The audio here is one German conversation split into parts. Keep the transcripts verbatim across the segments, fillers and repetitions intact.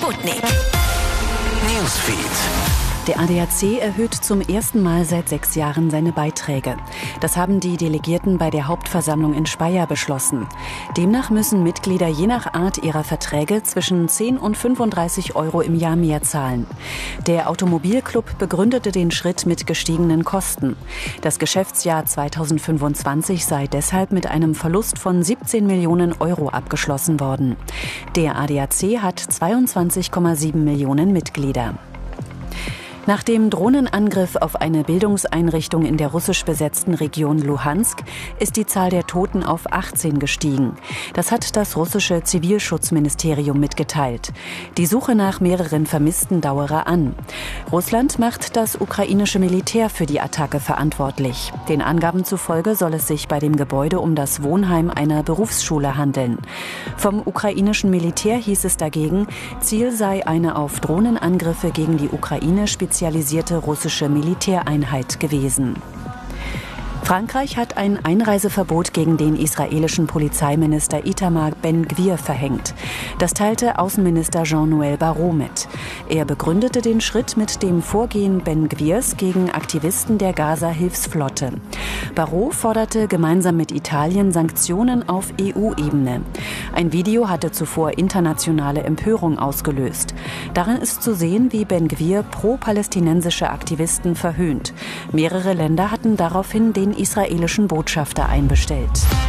Sputnik Newsfeed. Der A D A C erhöht zum ersten Mal seit sechs Jahren seine Beiträge. Das haben die Delegierten bei der Hauptversammlung in Speyer beschlossen. Demnach müssen Mitglieder je nach Art ihrer Verträge zwischen zehn und fünfunddreißig Euro im Jahr mehr zahlen. Der Automobilclub begründete den Schritt mit gestiegenen Kosten. Das Geschäftsjahr zweitausendfünfundzwanzig sei deshalb mit einem Verlust von siebzehn Millionen Euro abgeschlossen worden. Der A D A C hat zweiundzwanzig Komma sieben Millionen Mitglieder. Nach dem Drohnenangriff auf eine Bildungseinrichtung in der russisch besetzten Region Luhansk ist die Zahl der Toten auf achtzehn gestiegen. Das hat das russische Zivilschutzministerium mitgeteilt. Die Suche nach mehreren Vermissten dauere an. Russland macht das ukrainische Militär für die Attacke verantwortlich. Den Angaben zufolge soll es sich bei dem Gebäude um das Wohnheim einer Berufsschule handeln. Vom ukrainischen Militär hieß es dagegen, Ziel sei eine auf Drohnenangriffe gegen die Ukraine spezialisierte spezialisierte russische Militäreinheit gewesen. Frankreich hat ein Einreiseverbot gegen den israelischen Polizeiminister Itamar Ben-Gvir verhängt. Das teilte Außenminister Jean-Noël Barrot mit. Er begründete den Schritt mit dem Vorgehen Ben-Gvirs gegen Aktivisten der Gaza-Hilfsflotte. Barrot forderte gemeinsam mit Italien Sanktionen auf E U-Ebene. Ein Video hatte zuvor internationale Empörung ausgelöst. Darin ist zu sehen, wie Ben-Gvir pro-palästinensische Aktivisten verhöhnt. Mehrere Länder hatten daraufhin den israelischen Botschafter einbestellt.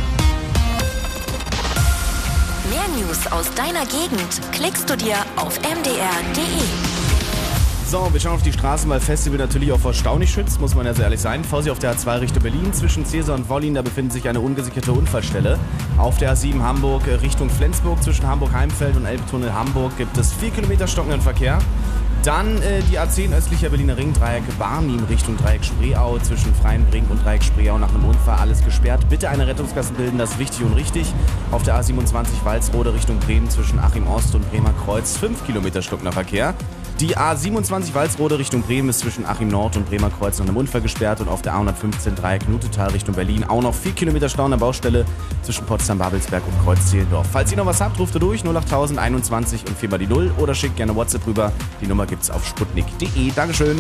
Mehr News aus deiner Gegend klickst du dir auf m d r punkt d e. So, wir schauen auf die Straßen, weil Festival natürlich auch vor Stau nicht schützt, muss man ja sehr ehrlich sein. Vorsicht auf der A zwei Richtung Berlin, zwischen Cäsar und Wollin, da befindet sich eine ungesicherte Unfallstelle. Auf der A sieben Hamburg Richtung Flensburg, zwischen Hamburg-Heimfeld und Elbtunnel Hamburg gibt es vier Kilometer stockenden Verkehr. Dann äh, die A zehn östlicher Berliner Ring, Dreieck Barnim Richtung Dreieck Spreeau, zwischen Freienring und Dreieck Spreeau nach einem Unfall, alles gesperrt. Bitte eine Rettungsgasse bilden, das ist wichtig und richtig. Auf der A siebenundzwanzig Walsrode Richtung Bremen, zwischen Achim Ost und Bremer Kreuz, fünf Kilometer stockender Verkehr. Die A siebenundzwanzig Walsrode Richtung Bremen ist zwischen Achim Nord und Bremer Kreuz nach einem Unfall gesperrt und auf der A hundertfünfzehn Dreieck Nutetal Richtung Berlin auch noch vier Kilometer Stau an der Baustelle zwischen Potsdam, Babelsberg und Kreuz-Zehlendorf. Falls ihr noch was habt, ruft ihr durch null achttausend einundzwanzig und vier mal die null oder schickt gerne WhatsApp rüber. Die Nummer gibt's auf sputnik punkt d e. Dankeschön.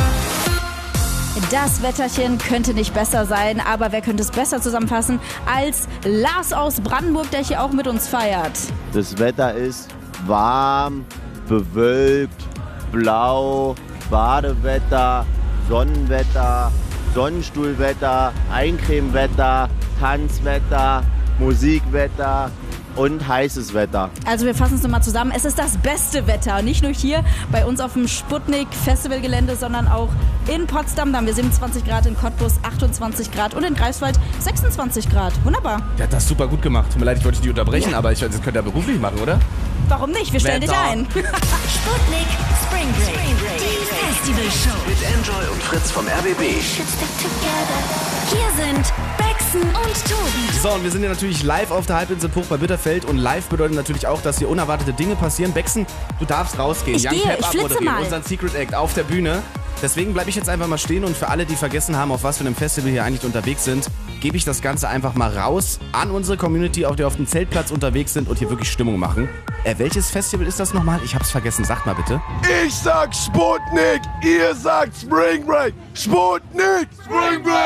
Das Wetterchen könnte nicht besser sein, aber wer könnte es besser zusammenfassen als Lars aus Brandenburg, der hier auch mit uns feiert. Das Wetter ist warm, bewölkt, blau, Badewetter, Sonnenwetter, Sonnenstuhlwetter, Eincremewetter, Tanzwetter, Musikwetter und heißes Wetter. Also wir fassen es nochmal zusammen. Es ist das beste Wetter. Nicht nur hier bei uns auf dem Sputnik-Festivalgelände, sondern auch in Potsdam. Da haben wir siebenundzwanzig Grad, in Cottbus achtundzwanzig Grad und in Greifswald sechsundzwanzig Grad. Wunderbar. Der hat das super gut gemacht. Tut mir leid, ich wollte dich unterbrechen, Ja. aber ich, das könnt ihr beruflich machen, oder? Warum nicht? Wir stellen dich Wetter. ein. Sputnik Spring Break. Die Festivalshow. Mit Enjoy und Fritz vom R B B. Hier sind Bexen und Tobi. So, und wir sind ja natürlich live auf der Halbinsel Bruch bei Bitterfeld und live bedeutet natürlich auch, dass hier unerwartete Dinge passieren. Bexen, du darfst rausgehen. Ich Young gehe, Pep ich flitze abmoderieren, mal. unseren Secret Act auf der Bühne. Deswegen bleibe ich jetzt einfach mal stehen und für alle, die vergessen haben, auf was für einem Festival hier eigentlich unterwegs sind, gebe ich das Ganze einfach mal raus an unsere Community, auf der auf dem Zeltplatz unterwegs sind und hier wirklich Stimmung machen. Äh, welches Festival ist das nochmal? Ich hab's vergessen, sagt mal bitte. Ich sag Sputnik, ihr sagt Spring Break. Sputnik, Spring Break.